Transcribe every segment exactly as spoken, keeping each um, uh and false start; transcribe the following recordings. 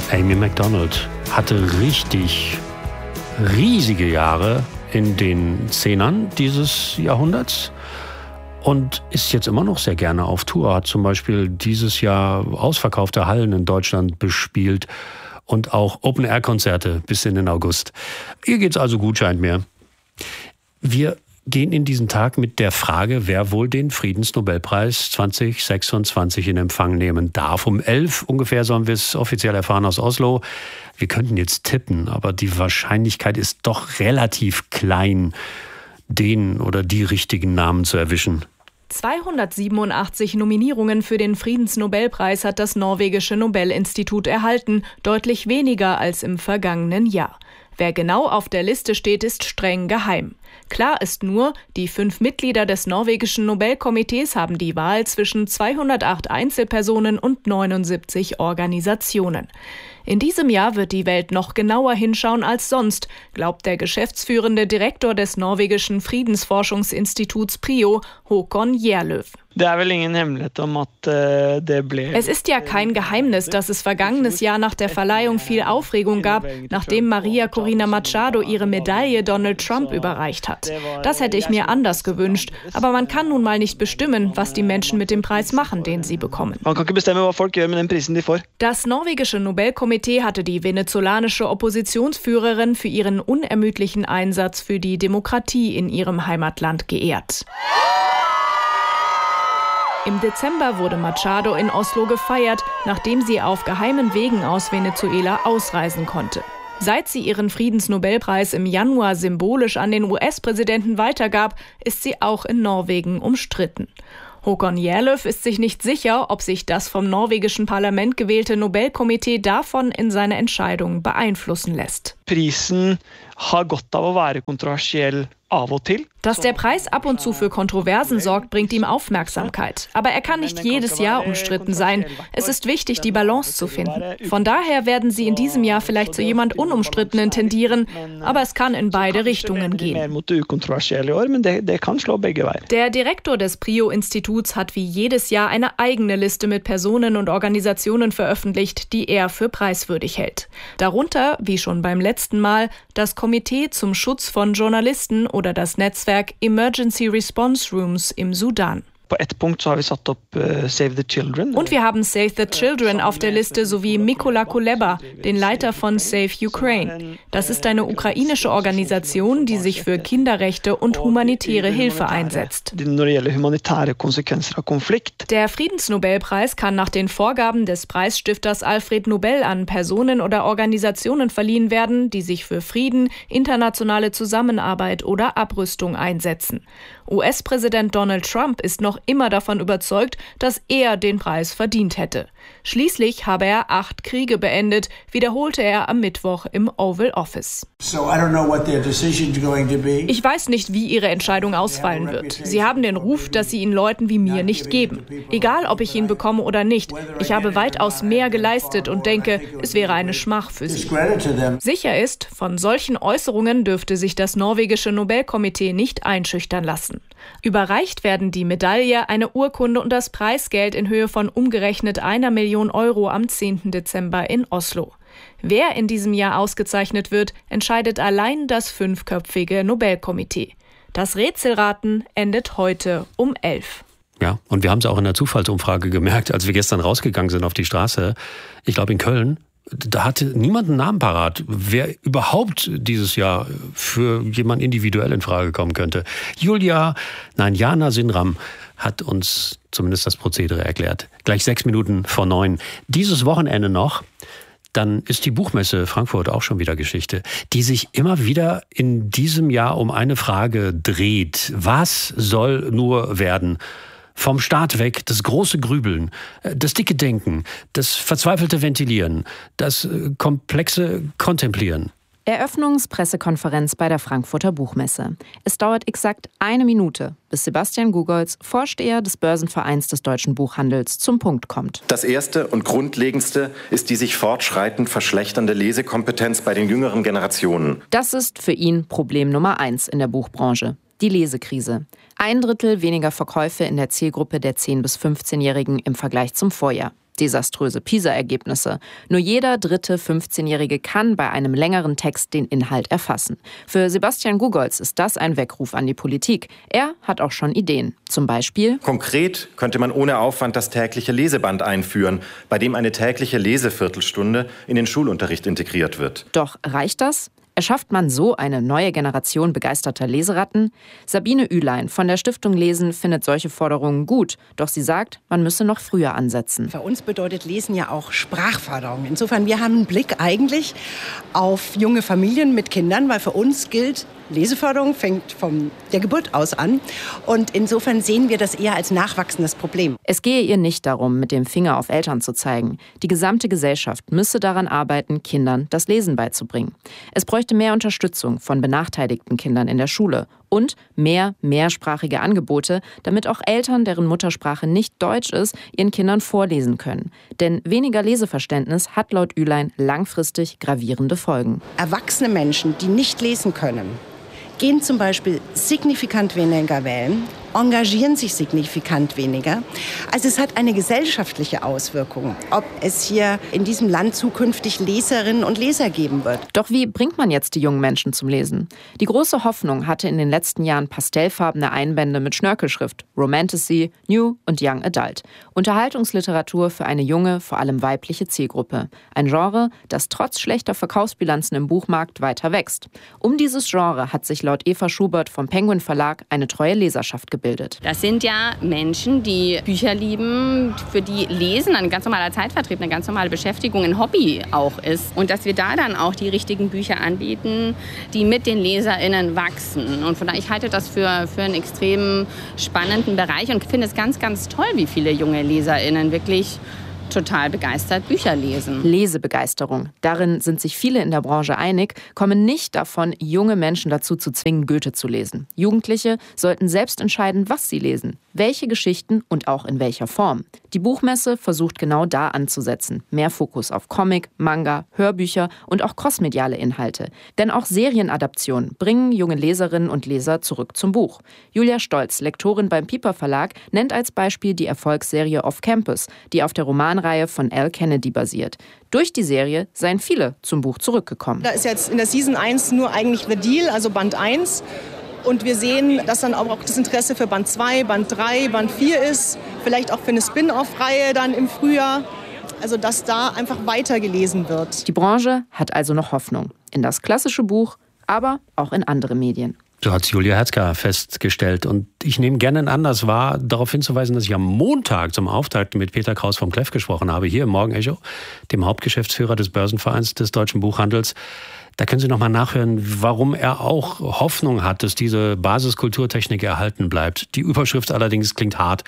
Amy Macdonald hatte richtig riesige Jahre in den Zehnern dieses Jahrhunderts und ist jetzt immer noch sehr gerne auf Tour. Hat zum Beispiel dieses Jahr ausverkaufte Hallen in Deutschland bespielt und auch Open-Air-Konzerte bis in den August. Ihr geht's also gut, scheint mir. Wir gehen in diesen Tag mit der Frage, wer wohl den Friedensnobelpreis zwanzig sechsundzwanzig in Empfang nehmen darf. Um elf ungefähr sollen wir es offiziell erfahren aus Oslo. Wir könnten jetzt tippen, aber die Wahrscheinlichkeit ist doch relativ klein, den oder die richtigen Namen zu erwischen. zweihundertsiebenundachtzig Nominierungen für den Friedensnobelpreis hat das norwegische Nobelinstitut erhalten, deutlich weniger als im vergangenen Jahr. Wer genau auf der Liste steht, ist streng geheim. Klar ist nur, die fünf Mitglieder des norwegischen Nobelkomitees haben die Wahl zwischen zweihundertacht Einzelpersonen und neunundsiebzig Organisationen. In diesem Jahr wird die Welt noch genauer hinschauen als sonst, glaubt der geschäftsführende Direktor des norwegischen Friedensforschungsinstituts PRIO, Håkon Gjerløv. Es ist ja kein Geheimnis, dass es vergangenes Jahr nach der Verleihung viel Aufregung gab, nachdem Maria Corina Machado ihre Medaille Donald Trump überreicht hat. Das hätte ich mir anders gewünscht, aber man kann nun mal nicht bestimmen, was die Menschen mit dem Preis machen, den sie bekommen. Das norwegische Nobelkomitee hatte die venezolanische Oppositionsführerin für ihren unermüdlichen Einsatz für die Demokratie in ihrem Heimatland geehrt. Im Dezember wurde Machado in Oslo gefeiert, nachdem sie auf geheimen Wegen aus Venezuela ausreisen konnte. Seit sie ihren Friedensnobelpreis im Januar symbolisch an den U S-Präsidenten weitergab, ist sie auch in Norwegen umstritten. Håkon Gjerløv ist sich nicht sicher, ob sich das vom norwegischen Parlament gewählte Nobelkomitee davon in seiner Entscheidung beeinflussen lässt. Prisen har godt av å være kontroversiell av og til. Dass der Preis ab und zu für Kontroversen sorgt, bringt ihm Aufmerksamkeit. Aber er kann nicht jedes Jahr umstritten sein. Es ist wichtig, die Balance zu finden. Von daher werden sie in diesem Jahr vielleicht zu jemand Unumstrittenen tendieren, aber es kann in beide Richtungen gehen. Der Direktor des PRIO-Instituts hat wie jedes Jahr eine eigene Liste mit Personen und Organisationen veröffentlicht, die er für preiswürdig hält. Darunter, wie schon beim letzten Mal, das Komitee zum Schutz von Journalisten oder das Netzwerk Emergency Response Rooms im Sudan. Und wir haben Save the Children auf der Liste sowie Mykola Kuleba, den Leiter von Save Ukraine. Das ist eine ukrainische Organisation, die sich für Kinderrechte und humanitäre Hilfe einsetzt. Der Friedensnobelpreis kann nach den Vorgaben des Preisstifters Alfred Nobel an Personen oder Organisationen verliehen werden, die sich für Frieden, internationale Zusammenarbeit oder Abrüstung einsetzen. U S-Präsident Donald Trump ist noch immer davon überzeugt, dass er den Preis verdient hätte. Schließlich habe er acht Kriege beendet, wiederholte er am Mittwoch im Oval Office. Ich weiß nicht, wie ihre Entscheidung ausfallen wird. Sie haben den Ruf, dass sie ihn Leuten wie mir nicht geben. Egal, ob ich ihn bekomme oder nicht. Ich habe weitaus mehr geleistet und denke, es wäre eine Schmach für sie. Sicher ist, von solchen Äußerungen dürfte sich das norwegische Nobelkomitee nicht einschüchtern lassen. Überreicht werden die Medaille, eine Urkunde und das Preisgeld in Höhe von umgerechnet einer Million Euro am zehnten Dezember in Oslo. Wer in diesem Jahr ausgezeichnet wird, entscheidet allein das fünfköpfige Nobelkomitee. Das Rätselraten endet heute um elf. Ja, und wir haben es auch in der Zufallsumfrage gemerkt, als wir gestern rausgegangen sind auf die Straße. Ich glaube in Köln. Da hatte niemand einen Namen parat, wer überhaupt dieses Jahr für jemanden individuell in Frage kommen könnte. Julia, nein, Jana Sinram hat uns zumindest das Prozedere erklärt. Gleich sechs Minuten vor neun. Dieses Wochenende noch, dann ist die Buchmesse Frankfurt auch schon wieder Geschichte, die sich immer wieder in diesem Jahr um eine Frage dreht. Was soll nur werden? Vom Start weg, das große Grübeln, das dicke Denken, das verzweifelte Ventilieren, das komplexe Kontemplieren. Eröffnungspressekonferenz bei der Frankfurter Buchmesse. Es dauert exakt eine Minute, bis Sebastian Gugolz, Vorsteher des Börsenvereins des deutschen Buchhandels, zum Punkt kommt. Das Erste und Grundlegendste ist die sich fortschreitend verschlechternde Lesekompetenz bei den jüngeren Generationen. Das ist für ihn Problem Nummer eins in der Buchbranche. Die Lesekrise. Ein Drittel weniger Verkäufe in der Zielgruppe der zehn- bis fünfzehnjährigen im Vergleich zum Vorjahr. Desaströse PISA-Ergebnisse. Nur jeder dritte fünfzehnjährige kann bei einem längeren Text den Inhalt erfassen. Für Sebastian Gugolz ist das ein Weckruf an die Politik. Er hat auch schon Ideen. Zum Beispiel: Konkret könnte man ohne Aufwand das tägliche Leseband einführen, bei dem eine tägliche Leseviertelstunde in den Schulunterricht integriert wird. Doch reicht das? Erschafft man so eine neue Generation begeisterter Leseratten? Sabine Ülein von der Stiftung Lesen findet solche Forderungen gut. Doch sie sagt, man müsse noch früher ansetzen. Für uns bedeutet Lesen ja auch Sprachförderung. Insofern, wir haben einen Blick eigentlich auf junge Familien mit Kindern, weil für uns gilt, Leseförderung fängt von der Geburt aus an. Und insofern sehen wir das eher als nachwachsendes Problem. Es gehe ihr nicht darum, mit dem Finger auf Eltern zu zeigen. Die gesamte Gesellschaft müsse daran arbeiten, Kindern das Lesen beizubringen. Es bräuchte mehr Unterstützung von benachteiligten Kindern in der Schule und mehr mehrsprachige Angebote, damit auch Eltern, deren Muttersprache nicht Deutsch ist, ihren Kindern vorlesen können. Denn weniger Leseverständnis hat laut Ülein langfristig gravierende Folgen. Erwachsene Menschen, die nicht lesen können, gehen zum Beispiel signifikant weniger wählen, engagieren sich signifikant weniger. Also es hat eine gesellschaftliche Auswirkung, ob es hier in diesem Land zukünftig Leserinnen und Leser geben wird. Doch wie bringt man jetzt die jungen Menschen zum Lesen? Die große Hoffnung hatte in den letzten Jahren pastellfarbene Einbände mit Schnörkelschrift, Romantasy, New und Young Adult. Unterhaltungsliteratur für eine junge, vor allem weibliche Zielgruppe. Ein Genre, das trotz schlechter Verkaufsbilanzen im Buchmarkt weiter wächst. Um dieses Genre hat sich laut Eva Schubert vom Penguin Verlag eine treue Leserschaft gebildet. Das sind ja Menschen, die Bücher lieben, für die Lesen ein ganz normaler Zeitvertrieb, eine ganz normale Beschäftigung, ein Hobby auch ist. Und dass wir da dann auch die richtigen Bücher anbieten, die mit den LeserInnen wachsen. Und von daher, ich halte das für, für einen extrem spannenden Bereich und finde es ganz, ganz toll, wie viele junge LeserInnen wirklich total begeistert Bücher lesen. Lesebegeisterung. Darin sind sich viele in der Branche einig, kommen nicht davon, junge Menschen dazu zu zwingen, Goethe zu lesen. Jugendliche sollten selbst entscheiden, was sie lesen, welche Geschichten und auch in welcher Form. Die Buchmesse versucht genau da anzusetzen. Mehr Fokus auf Comic, Manga, Hörbücher und auch crossmediale Inhalte. Denn auch Serienadaptionen bringen junge Leserinnen und Leser zurück zum Buch. Julia Stolz, Lektorin beim Piper Verlag, nennt als Beispiel die Erfolgsserie Off Campus, die auf der Romanreihe von Al Kennedy basiert. Durch die Serie seien viele zum Buch zurückgekommen. Da ist jetzt in der Season eins nur eigentlich The Deal, also Band eins. Und wir sehen, dass dann auch das Interesse für Band zwei, Band drei, Band vier ist. Vielleicht auch für eine Spin-off-Reihe dann im Frühjahr. Also dass da einfach weitergelesen wird. Die Branche hat also noch Hoffnung. In das klassische Buch, aber auch in andere Medien. So hat Julia Herzka festgestellt. Und ich nehme gerne einen Anlass wahr, darauf hinzuweisen, dass ich am Montag zum Auftakt mit Peter Kraus vom Kleff gesprochen habe, hier im Morgenecho, dem Hauptgeschäftsführer des Börsenvereins des Deutschen Buchhandels. Da können Sie noch mal nachhören, warum er auch Hoffnung hat, dass diese Basiskulturtechnik erhalten bleibt. Die Überschrift allerdings klingt hart.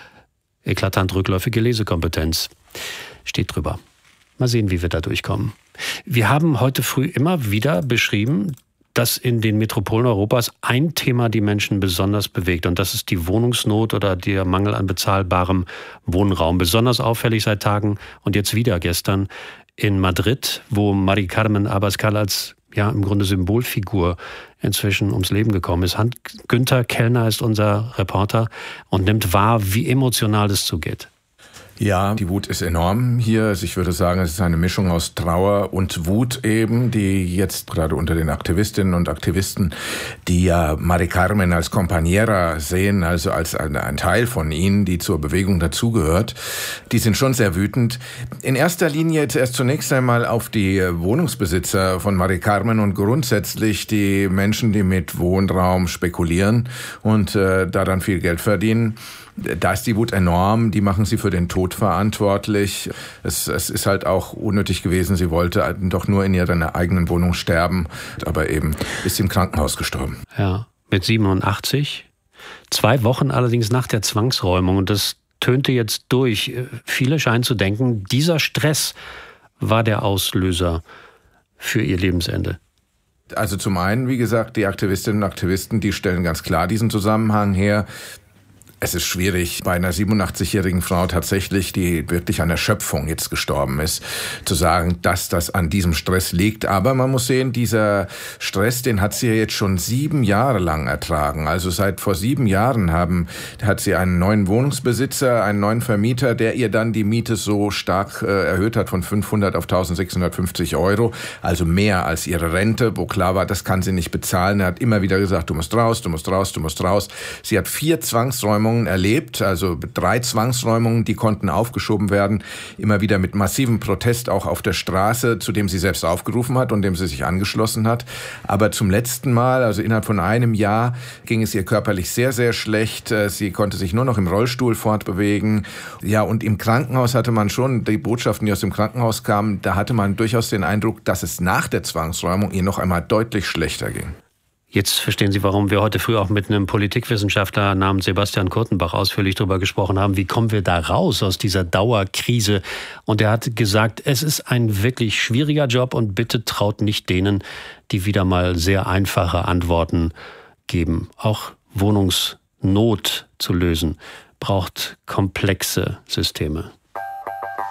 Eklatant rückläufige Lesekompetenz. Steht drüber. Mal sehen, wie wir da durchkommen. Wir haben heute früh immer wieder beschrieben, dass in den Metropolen Europas ein Thema die Menschen besonders bewegt. Und das ist die Wohnungsnot oder der Mangel an bezahlbarem Wohnraum. Besonders auffällig seit Tagen und jetzt wieder gestern in Madrid, wo Mari Carmen Abascal als ja im Grunde Symbolfigur inzwischen ums Leben gekommen ist. Hans-Günther Kellner ist unser Reporter und nimmt wahr, wie emotional das zugeht. Ja, die Wut ist enorm hier. Also ich würde sagen, es ist eine Mischung aus Trauer und Wut eben, die jetzt gerade unter den Aktivistinnen und Aktivisten, die ja Mari Carmen als Compañera sehen, also als ein, ein Teil von ihnen, die zur Bewegung dazugehört, die sind schon sehr wütend. In erster Linie zuerst zunächst einmal auf die Wohnungsbesitzer von Mari Carmen und grundsätzlich die Menschen, die mit Wohnraum spekulieren und äh, daran viel Geld verdienen. Da ist die Wut enorm, die machen sie für den Tod verantwortlich. Es, es ist halt auch unnötig gewesen, sie wollte doch nur in ihrer eigenen Wohnung sterben, aber eben ist im Krankenhaus gestorben. Ja, mit siebenundachtzig, zwei Wochen allerdings nach der Zwangsräumung und das tönte jetzt durch. Viele scheinen zu denken, dieser Stress war der Auslöser für ihr Lebensende. Also zum einen, wie gesagt, die Aktivistinnen und Aktivisten, die stellen ganz klar diesen Zusammenhang her. Es ist schwierig, bei einer siebenundachtzigjährigen Frau tatsächlich, die wirklich an Erschöpfung jetzt gestorben ist, zu sagen, dass das an diesem Stress liegt. Aber man muss sehen, dieser Stress, den hat sie ja jetzt schon sieben Jahre lang ertragen. Also seit vor sieben Jahren haben, hat sie einen neuen Wohnungsbesitzer, einen neuen Vermieter, der ihr dann die Miete so stark äh, erhöht hat von fünfhundert auf eintausendsechshundertfünfzig Euro. Also mehr als ihre Rente, wo klar war, das kann sie nicht bezahlen. Er hat immer wieder gesagt, du musst raus, du musst raus, du musst raus. Sie hat vier Zwangsräumungen erlebt, also drei Zwangsräumungen, die konnten aufgeschoben werden, immer wieder mit massivem Protest auch auf der Straße, zu dem sie selbst aufgerufen hat und dem sie sich angeschlossen hat. Aber zum letzten Mal, also innerhalb von einem Jahr, ging es ihr körperlich sehr, sehr schlecht. Sie konnte sich nur noch im Rollstuhl fortbewegen. Ja, und im Krankenhaus hatte man schon, die Botschaften, die aus dem Krankenhaus kamen, da hatte man durchaus den Eindruck, dass es nach der Zwangsräumung ihr noch einmal deutlich schlechter ging. Jetzt verstehen Sie, warum wir heute früh auch mit einem Politikwissenschaftler namens Sebastian Kurtenbach ausführlich darüber gesprochen haben, wie kommen wir da raus aus dieser Dauerkrise. Und er hat gesagt, es ist ein wirklich schwieriger Job und bitte traut nicht denen, die wieder mal sehr einfache Antworten geben. Auch Wohnungsnot zu lösen braucht komplexe Systeme.